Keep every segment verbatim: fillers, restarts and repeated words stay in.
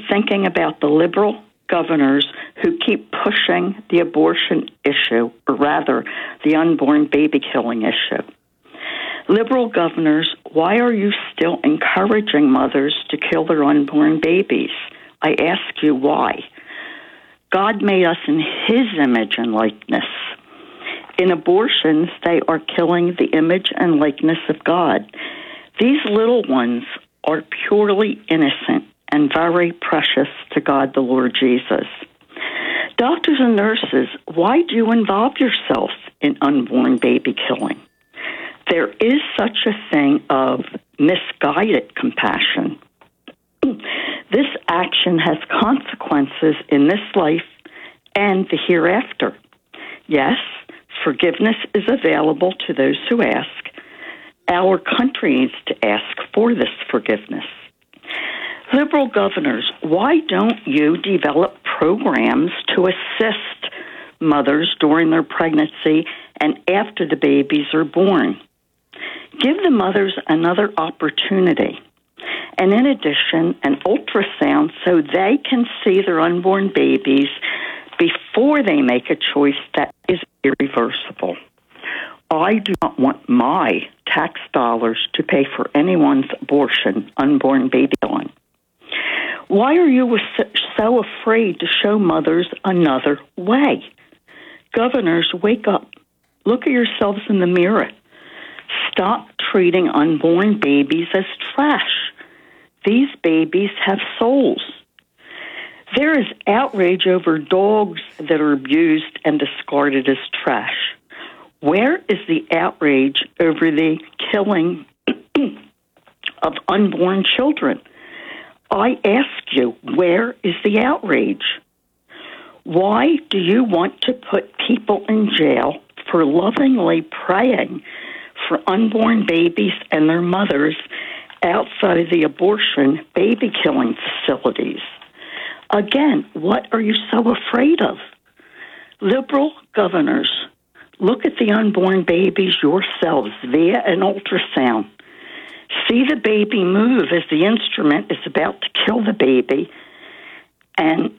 thinking about the liberal governors who keep pushing the abortion issue, or rather, the unborn baby killing issue. Liberal governors, why are you still encouraging mothers to kill their unborn babies? I ask you why. God made us in His image and likeness. In abortions, they are killing the image and likeness of God. These little ones are purely innocent and very precious to God the Lord Jesus. Doctors and nurses, why do you involve yourself in unborn baby killing? There is such a thing of misguided compassion. This action has consequences in this life and the hereafter. Yes, forgiveness is available to those who ask. Our country needs to ask for this forgiveness. Liberal governors, why don't you develop programs to assist mothers during their pregnancy and after the babies are born? Give the mothers another opportunity. And in addition, an ultrasound so they can see their unborn babies before they make a choice that is irreversible. I do not want my tax dollars to pay for anyone's abortion, unborn baby killing. Why are you so afraid to show mothers another way? Governors, wake up. Look at yourselves in the mirror. Stop treating unborn babies as trash. These babies have souls. There is outrage over dogs that are abused and discarded as trash. Where is the outrage over the killing of unborn children? I ask you, where is the outrage? Why do you want to put people in jail for lovingly praying for unborn babies and their mothers outside of the abortion baby killing facilities? Again, what are you so afraid of? Liberal governors, look at the unborn babies yourselves via an ultrasound. See the baby move as the instrument is about to kill the baby, and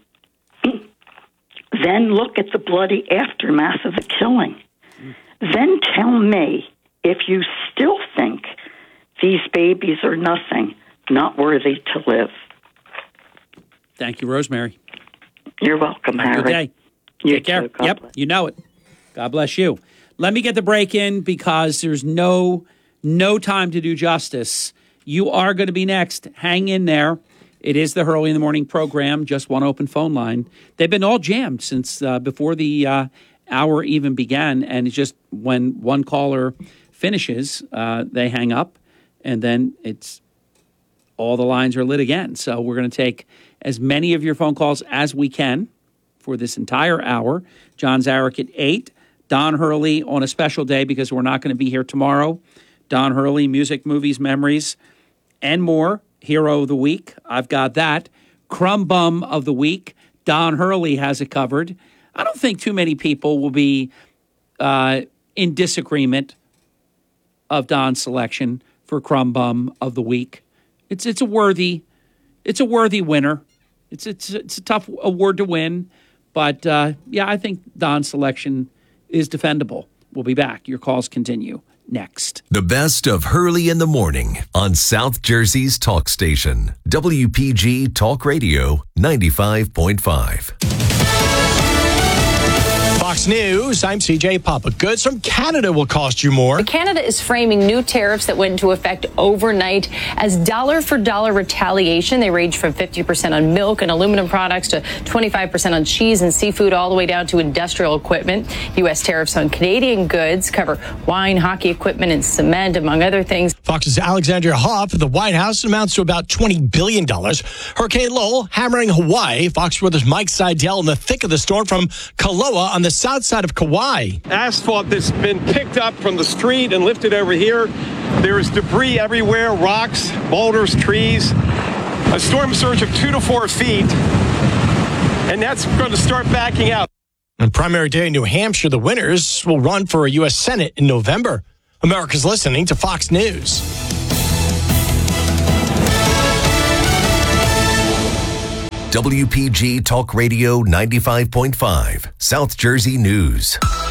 then look at the bloody aftermath of the killing. Then tell me if you still think these babies are nothing, not worthy to live. Thank you, Rosemary. You're welcome, Have Harry. a good day. You Take care. too. God Yep, bless. you know it. God bless you. Let me get the break in because there's no no time to do justice. You are going to be next. Hang in there. It is the Hurley in the Morning program, just one open phone line. They've been all jammed since uh, before the uh, hour even began, and it's just when one caller finishes, uh, they hang up, and then it's all the lines are lit again. So we're going to take as many of your phone calls as we can for this entire hour. John Zarek at eight. Don Hurley on a special day because we're not going to be here tomorrow. Don Hurley, music, movies, memories, and more. Hero of the week. I've got that. Crumb Bum of the week. Don Hurley has it covered. I don't think too many people will be uh, in disagreement of Don's selection for Crumb Bum of the week. It's it's a worthy it's a worthy winner. It's it's it's a tough award to win, but uh, yeah, I think Don's selection is defendable. We'll be back. Your calls continue next. The best of Hurley in the Morning on South Jersey's talk station, W P G Talk Radio ninety-five point five. Fox News, I'm C J Papa. Goods from Canada will cost you more. Canada is framing new tariffs that went into effect overnight as dollar-for-dollar retaliation. They range from fifty percent on milk and aluminum products to twenty-five percent on cheese and seafood, all the way down to industrial equipment. U S tariffs on Canadian goods cover wine, hockey equipment, and cement, among other things. Fox's Alexandria Hoff at the White House amounts to about twenty billion dollars. Hurricane Lowell hammering Hawaii. Fox Weather's Mike Seidel in the thick of the storm from Kaloa on the south side of Kauai. Asphalt that's been picked up from the street and lifted over here. There is debris everywhere, rocks, boulders, trees. A storm surge of two to four feet, and that's going to start backing out. On primary day in New Hampshire, the winners will run for a U S Senate in November. America's listening to Fox News. W P G Talk Radio ninety-five point five, South Jersey News.